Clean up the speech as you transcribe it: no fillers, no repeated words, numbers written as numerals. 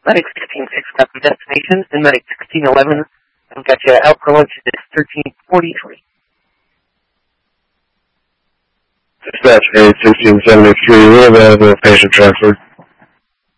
Medic 16-6 got the destination, and Medic 16-11 got you out for lunch at 13:43. Dispatch 8-1673, we're available, patient transferred.